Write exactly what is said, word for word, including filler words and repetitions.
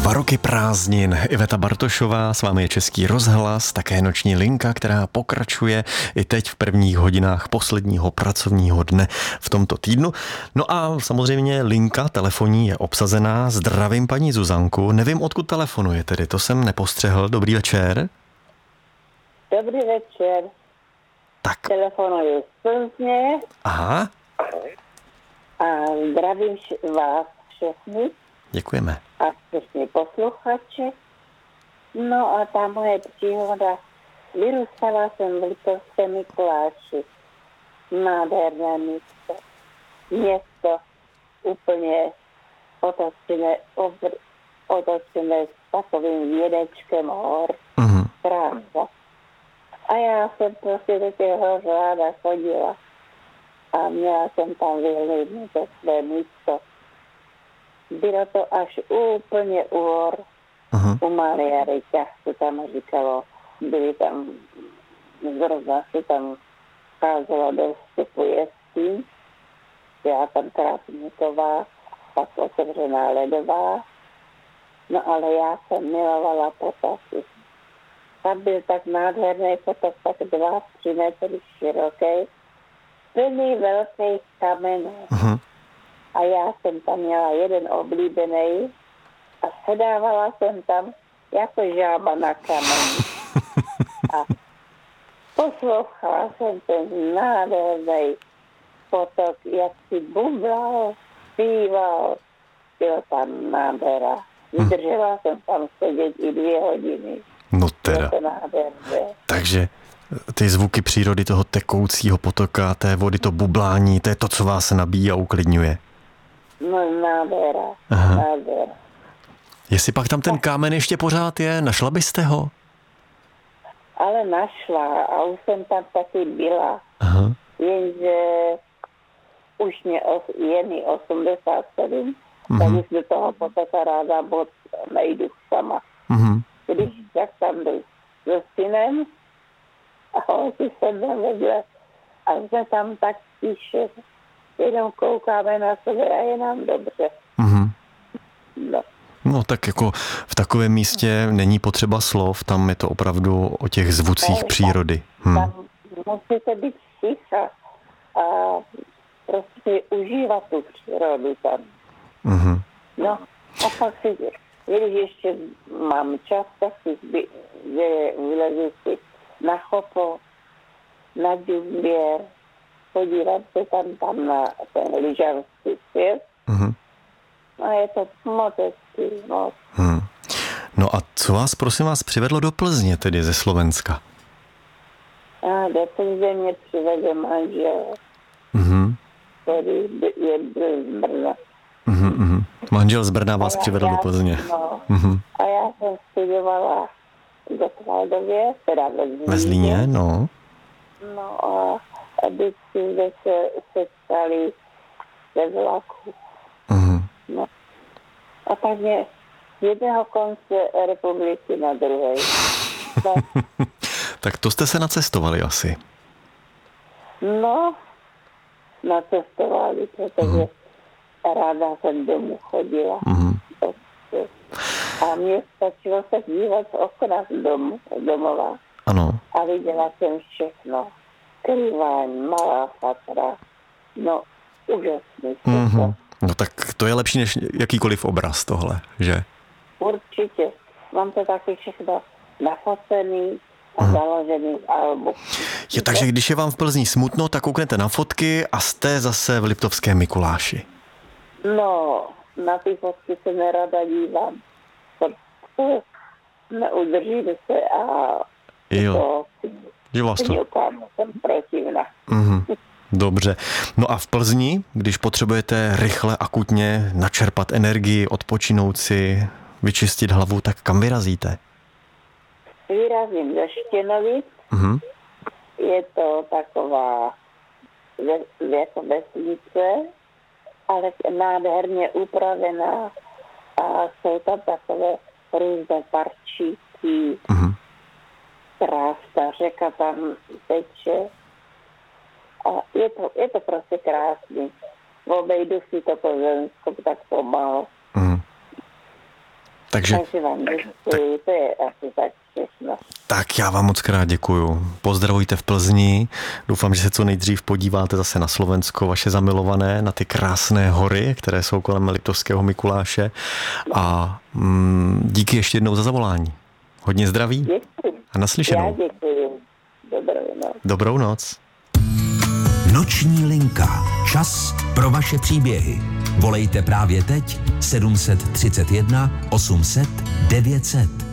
Dva roky prázdnin. Iveta Bartošová, s vámi je Český rozhlas, také noční linka, která pokračuje i teď v prvních hodinách posledního pracovního dne v tomto týdnu. No a samozřejmě linka telefonní je obsazená. Zdravím paní Zuzanku. Nevím, odkud telefonuje tedy, to jsem nepostřehl. Dobrý večer. Dobrý večer. Tak. Telefonuji z Plzně. Aha. A zdravím vás všechny. Děkujeme. A všechny posluchače. No a ta moje příhoda. Vyrůstala jsem v Liptovském Mikuláši. Nádherné místo. Město úplně otočené, obr- otočené s takovým vědečkem hor. Mhm. Krása. A já jsem prostě do těch hor ráda chodila. A měla jsem tam vyhlédnuto své místo. Bylo to až úplně u hor, Uh-huh. u Maria Ryťa, se tam říkalo. Byli tam, zrovna se tam cházela do vstupu jeskyň, byla tam Krásníková, pak otevřená ledová. No ale já jsem milovala potoky. Tam byl tak nádherný potok, tak dva, tři metry široký, plný velkých kamenů. Uh-huh. A A já jsem tam měla jeden oblíbený a sedávala jsem tam jako žába na kameni. A poslouchala jsem ten nádherný potok, jak si bublal, zpíval. Bylo tam nádhera. Vydržela jsem tam sedět i dvě hodiny. No teda. Bylo to nádherné. Takže ty zvuky přírody, toho tekoucího potoka, té vody, to bublání, to je to, co vás nabíjí a uklidňuje. No nádhera, Aha. nádhera. Jestli pak tam ten kámen ještě pořád je, našla byste ho? Ale našla a už jsem tam taky byla. Aha. Jenže už mě os, je mi osmdesát sedm, Mhm. tak už do toho potoka ráda moc nejdu sama. Mhm. Když tak tam jdu se synem a on si sedne vedle a jsme tam tak tiše, jenom koukáme na sebe a je nám dobře. Mhm. No. No tak jako v takovém místě není potřeba slov, tam je to opravdu o těch zvucích Ne, přírody. Hm. Tam musíte být ticha a prostě užívat tu přírodu tam. Mhm. No a pak si, když ještě mám čas, tak si zby, že vylezu si na Chopo, na Duběr, podívat se tam, tam na ten lyžařský svět. Mhm. A je to moc hezký, moc. Hm. No a co vás, prosím vás, přivedlo do Plzně, tedy ze Slovenska? A do Plzně mě přivede manžel, Mhm. který je byl z Brna. Mhm, mhm. Manžel z Brna vás A já- přivedl do já- Plzně. No, Mhm. a já jsem studovala v Gotwaldově, teda ve Zlíně. Ve Zlíně, no. No a vždycky jsme se setkali ve vlaku. Mhm. No. A tak mě z jednoho konce republiky na druhé. No, Tak to jste se nacestovali asi. no nacestovali, protože ráda jsem domů chodila. Mhm. A mě stačilo se dívat z okna z domu, domova Ano. a viděla jsem všechno. Krývání, malá fatra, no úžasný. Mhm. No tak to je lepší než jakýkoliv obraz tohle, že? Určitě. Mám to taky všechno nafocený a založený v albu. Je, takže když je vám v Plzni smutno, tak kouknete na fotky a jste zase v Liptovském Mikuláši. No, na ty fotky se nerada dívám. To neudržím se a Jo, to že vás to... nikam jsem protivná. Mhm. Dobře. No a v Plzni, když potřebujete rychle, akutně načerpat energii, odpočinout si, vyčistit hlavu, tak kam vyrazíte? Vyrazím do Štěnovic, Mhm. je to taková ve, jako vesnice, ale nádherně upravená a jsou tam takové různé parčíky, Mhm. krásná řeka tam teče a je to, je to prostě krásný. Obejdu si to Plzeňsko tak pomalu. Mhm. Takže, Takže vám děkuji, to je asi tak všechno. Tak já vám moc krát děkuju. Pozdravujte v Plzni. Doufám, že se co nejdřív podíváte zase na Slovensko, vaše zamilované, na ty krásné hory, které jsou kolem Liptovského Mikuláše. A mm, díky ještě jednou za zavolání. Hodně zdraví. Děkuji. A naslyšenou. Já děkuji. Dobrou noc. Dobrou noc. Noční linka. Čas pro vaše příběhy. Volejte právě teď sedm set třicet jedna osm set devět set.